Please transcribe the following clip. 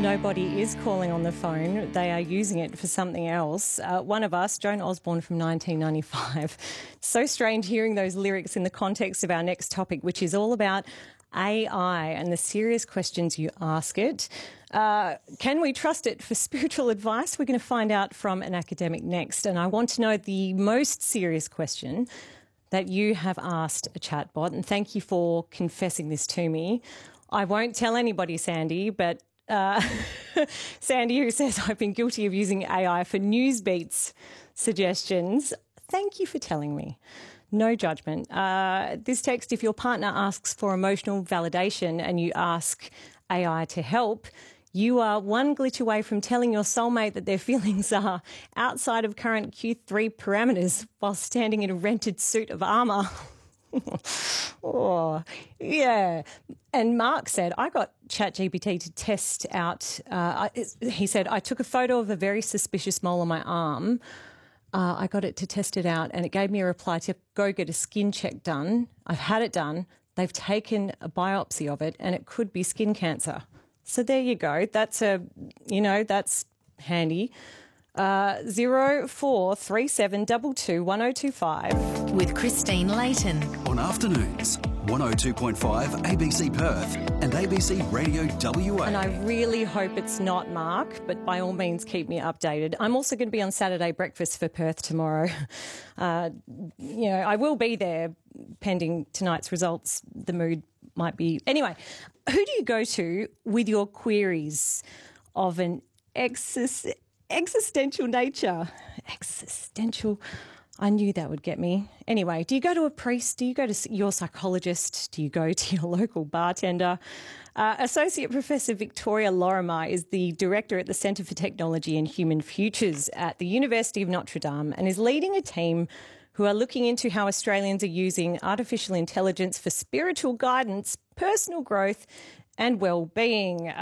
Nobody is calling on the phone. They are using it for something else. One of us, Joan Osborne from 1995. So strange hearing those lyrics in the context of our next topic, which is all about AI and the serious questions you ask it. Can we trust it for spiritual advice? We're going to find out from an academic next. And I want to know the most serious question that you have asked a chatbot. And thank you for confessing this to me. I won't tell anybody, Sandy, but Sandy, who says I've been guilty of using AI for Newsbeat's suggestions. Thank you for telling me. No judgment. This text, if your partner asks for emotional validation and you ask AI to help, you are one glitch away from telling your soulmate that their feelings are outside of current Q3 parameters while standing in a rented suit of armour. Oh, yeah. And Mark said, I got ChatGPT to test out, he said, I took a photo of a very suspicious mole on my arm. I got it to test it out and it gave me a reply to go get a skin check done. I've had it done. They've taken a biopsy of it and it could be skin cancer. So there you go. That's that's handy. 0437221025. With Christine Layton. On afternoons, 102.5 ABC Perth and ABC Radio WA. And I really hope it's not Mark, but by all means keep me updated. I'm also going to be on Saturday breakfast for Perth tomorrow. I will be there pending tonight's results. The mood might be... Anyway, who do you go to with your queries of an existential nature? Existential... I knew that would get me. Anyway, do you go to a priest? Do you go to your psychologist? Do you go to your local bartender? Associate Professor Victoria Lorimer is the director at the Centre for Technology and Human Futures at the University of Notre Dame and is leading a team who are looking into how Australians are using artificial intelligence for spiritual guidance, personal growth and well-being.